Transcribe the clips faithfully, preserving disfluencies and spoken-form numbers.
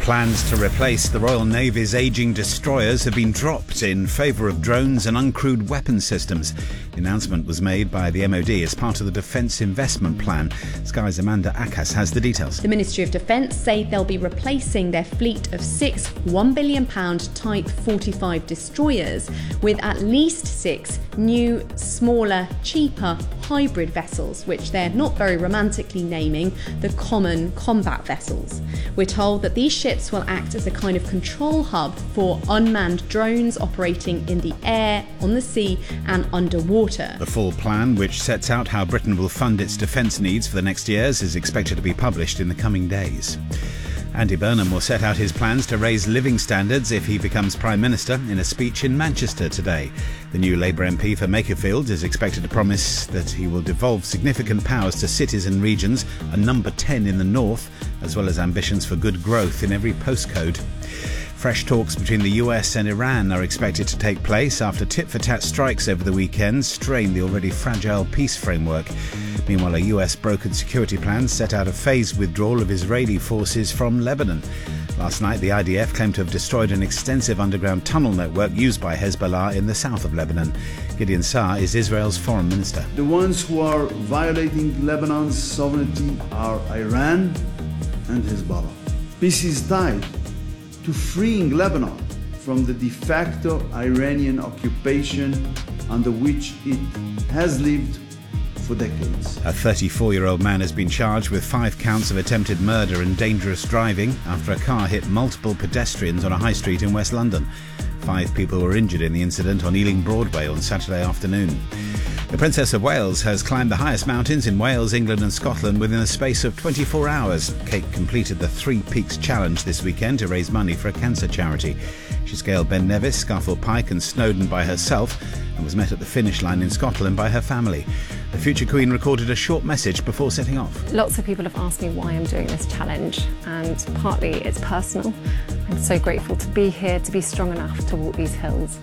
Plans to replace the Royal Navy's ageing destroyers have been dropped in favour of drones and uncrewed weapon systems. The announcement was made by the M O D as part of the Defence Investment Plan. Sky's Amanda Akas has the details. The Ministry of Defence say they'll be replacing their fleet of six one billion pound Type forty-five destroyers with at least six new, smaller, cheaper hybrid vessels, which they're not very romantically naming the Common Combat Vessels. We're told that these ships will act as a kind of control hub for unmanned drones operating in the air, on the sea and underwater. The full plan, which sets out how Britain will fund its defence needs for the next years, is expected to be published in the coming days. Andy Burnham will set out his plans to raise living standards if he becomes Prime Minister in a speech in Manchester today. The new Labour M P for Makerfield is expected to promise that he will devolve significant powers to cities and regions, a number ten in the north, as well as ambitions for good growth in every postcode. Fresh talks between the U S and Iran are expected to take place after tit-for-tat strikes over the weekend strained the already fragile peace framework. Meanwhile, a U S brokered security plan set out a phased withdrawal of Israeli forces from Lebanon. Last night, the I D F claimed to have destroyed an extensive underground tunnel network used by Hezbollah in the south of Lebanon. Gideon Saar is Israel's foreign minister. The ones who are violating Lebanon's sovereignty are Iran and Hezbollah. Peace is tied to freeing Lebanon from the de facto Iranian occupation under which it has lived for decades. A thirty-four-year-old man has been charged with five counts of attempted murder and dangerous driving after a car hit multiple pedestrians on a high street in West London. Five people were injured in the incident on Ealing Broadway on Saturday afternoon. The Princess of Wales has climbed the highest mountains in Wales, England and Scotland within a space of twenty-four hours. Kate completed the Three Peaks Challenge this weekend to raise money for a cancer charity. She scaled Ben Nevis, Scafell Pike and Snowdon by herself and was met at the finish line in Scotland by her family. The future Queen recorded a short message before setting off. Lots of people have asked me why I'm doing this challenge, and partly it's personal. I'm so grateful to be here, to be strong enough to walk these hills.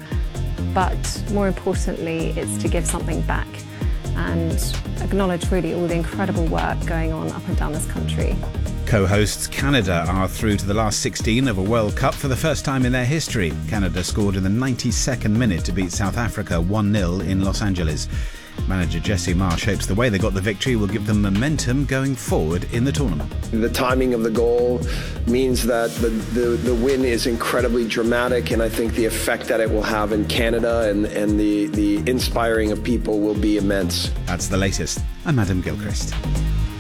But more importantly, it's to give something back and acknowledge really all the incredible work going on up and down this country. Co-hosts Canada are through to the last sixteen of a World Cup for the first time in their history. Canada scored in the ninety-second minute to beat South Africa one nil in Los Angeles. Manager Jesse Marsh hopes the way they got the victory will give them momentum going forward in the tournament. The timing of the goal means that the, the, the win is incredibly dramatic, and I think the effect that it will have in Canada and, and the, the inspiring of people will be immense. That's the latest. I'm Adam Gilchrist.